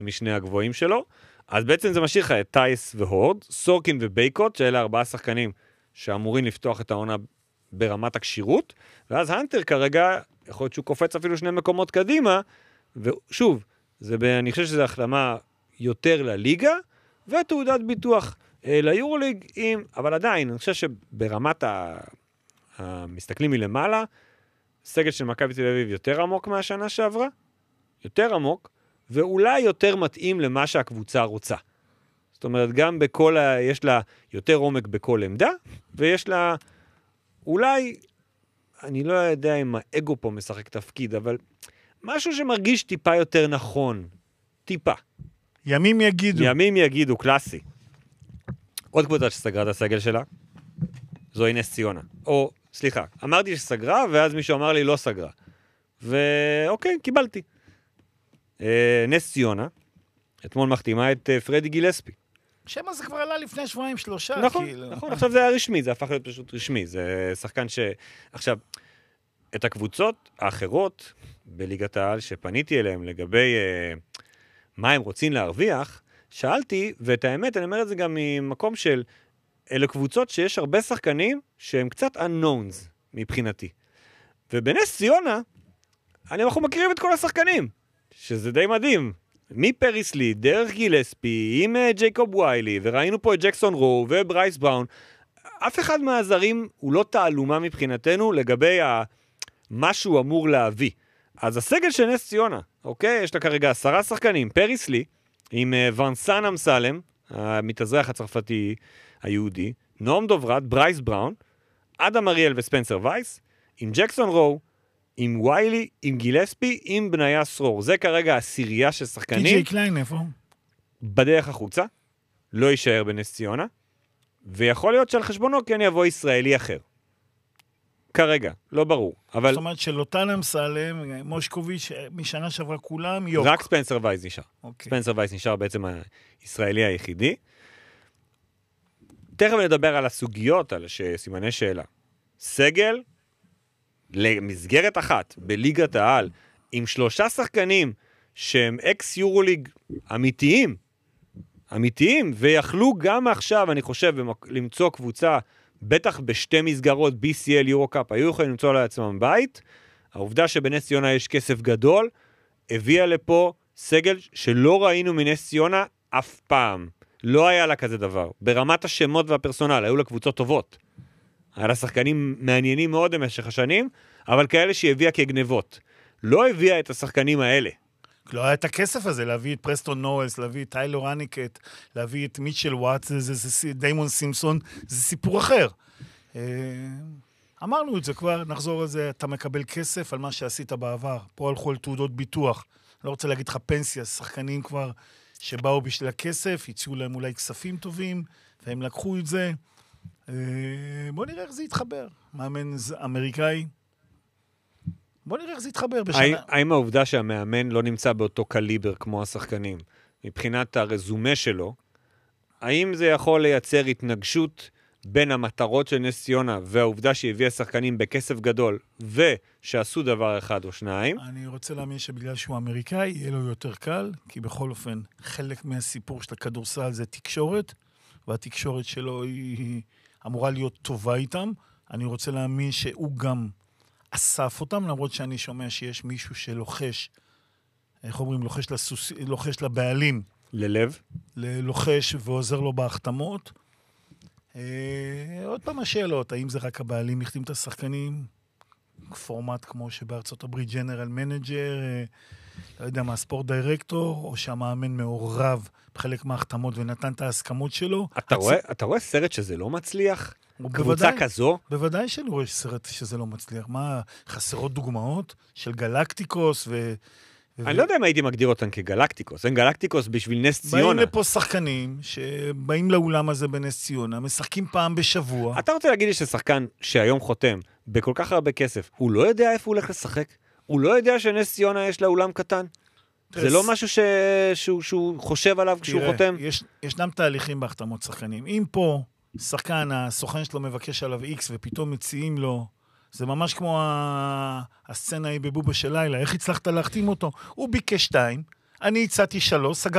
משני הגבוהים שלו, אז בעצם זה משאיר לך את טייס והורד, סורקין ובייקוט, שאלה 4 שחקנים שאמורים לפתוח את העונה ברמת הקשירות, ואז הנטר כרגע, יכול להיות שהוא קופץ אפילו 2 מקומות קדימה, ושוב, אני חושב שזו החלמה יותר לליגה, ותעודת ביטוח ליורוליג, אבל עדיין, אני חושב שברמת המסתכלים מלמעלה, סגל של מכבי תל אביב יותר עמוק מהשנה שעברה, יותר עמוק, ואולי יותר מתאים למה שהקבוצה רוצה. זאת אומרת, גם יש לה יותר עומק בכל עמדה, ויש לה, אולי, אני לא יודע אם האגו פה משחק תפקיד, אבל משהו שמרגיש טיפה יותר נכון. טיפה. ימים יגידו. ימים יגידו, קלאסי. עוד קבוצה שסגרה את הסגל שלה, זוהי נס ציונה. או, סליחה, אמרתי שסגרה, ואז מישהו אמר לי לא סגרה. ואוקיי, קיבלתי. נס ציונה, אתמול מחתימה את פרדי גילספי. שמה זה כבר עלה לפני 2-3. נכון, נכון, עכשיו זה היה רשמי, זה הפך להיות פשוט רשמי. זה שחקן עכשיו, את הקבוצות האחרות בליגת העל שפניתי אליהם לגבי מה הם רוצים להרוויח, שאלתי, ואת האמת, אני אומר את זה גם ממקום של, אלה קבוצות שיש הרבה שחקנים שהם קצת unknowns מבחינתי. ובנס ציונה, אנחנו מכירים את כל השחקנים, שזה די מדהים. מפריסלי, דרך גילספי, עם ג'ייקוב ויילי, וראינו פה את ג'קסון רו וברייס בראון. אף אחד מהזרים הוא לא תעלומה מבחינתנו לגבי מה שהוא אמור להביא. אז הסגל של נס ציונה, אוקיי? יש לה כרגע 10 שחקנים, פריסלי, עם ונסן אמסלם, המתאזרח הצרפתי היהודי, נועם דוברת, ברייס בראון, אדם אריאל וספנסר וייס, עם ג'קסון רו, עם ויילי, עם גילספי, עם בניה סרור. זה כרגע הסירייה של שחקנים. טי.ג'יי קליין, איפה? בדרך החוצה, לא יישאר בנס ציונה, ויכול להיות שעל חשבונו כן יבוא ישראלי אחר. כרגע, לא ברור. אבל... זאת אומרת שלוטן אמסלם, מושקוביץ', משנה שעברה כולם, יוק. רק ספנסר וייס נשאר. אוקיי. ספנסר וייס נשאר בעצם הישראלי היחידי. תכף נדבר על הסוגיות, על סימני שאלה. סגל, למסגרת אחת, בליגת העל, עם 3 שחקנים שהם אקס יורוליג אמיתיים, ויכלו גם עכשיו, אני חושב, למצוא קבוצה, בטח בשתי מסגרות, BCL, יורו-קאפ, היו יכולים למצוא לעצמם בית. העובדה שבנס ציונה יש כסף גדול, הביאה לפה סגל שלא ראינו מנס ציונה אף פעם. לא היה לה כזה דבר. ברמת השמות והפרסונל, היו לה קבוצות טובות. היה לה שחקנים מעניינים מאוד במשך השנים, אבל כאלה שהיא הביאה כגנבות. לא הביאה את השחקנים האלה. לא היה את הכסף הזה, להביא את פרסטון נואלס, להביא את טיילור הניקט, להביא את מיטשל וואטס, דיימון סימפסון, זה סיפור אחר. אמרנו את זה כבר, נחזור על זה, אתה מקבל כסף על מה שעשית בעבר. פה הלכו על תעודות ביטוח. לא רוצה להגיד לך פנסיה, שחקנים כבר שבאו בשביל הכסף, הציעו להם אולי כספים טובים, והם לקחו את זה. בוא נראה איך זה יתחבר. מאמן אמריקאי. בוא נראה איך זה יתחבר בשנה. האם העובדה שהמאמן לא נמצא באותו קליבר כמו השחקנים, מבחינת הרזומה שלו, האם זה יכול לייצר התנגשות בין המטרות של נס ציונה והעובדה שהביאה שחקנים בכסף גדול ושעשו דבר אחד או שניים? אני רוצה להאמין שבגלל שהוא אמריקאי יהיה לו יותר קל, כי בכל אופן חלק מהסיפור של הכדורסל זה תקשורת, והתקשורת שלו היא אמורה להיות טובה איתם. אני רוצה להאמין שהוא גם אסף אותם, למרות שאני שומע שיש מישהו שלוחש, איך אומרים, לוחש לבעלים. ללב? ללוחש ועוזר לו בהחתמות. עוד פעם השאלות, האם זה רק הבעלים החתים את השחקנים? פורמט כמו שבארצות הברית ג'נרל מנג'ר, לא יודע מה, ספורט דירקטור, או שהמאמן מעורב בחלק מההחתמות ונתן את ההסכמות שלו. אתה רואה סרט שזה לא מצליח? קבוצה כזו? בוודאי שאני רואה סרט שזה לא מצליח. מה, חסרות דוגמאות של גלקטיקוס אני לא יודע אם הייתי מגדיר אותן כגלקטיקוס. אין גלקטיקוס בשביל נס ציונה. באים לפה שחקנים שבאים לאולם הזה בנס ציונה, משחקים פעם בשבוע. אתה רוצה להגיד לי ששחקן שהיום חותם בכל כך הרבה כסף, הוא לא יודע איפה הוא הולך לשחק? הוא לא יודע שנס ציונה יש לה אולם קטן? זה לא משהו שהוא חושב עליו כשהוא חותם? ישנם תהליכים בהחתמות שחקנים. אם פה שחקן, הסוכן שלו מבקש עליו X ופתאום מציעים לו, זה ממש כמו הסצנה היא בבובה של לילה, איך הצלחת להחתים אותו? הוא ביקש 2, אני הצעתי 3, סגר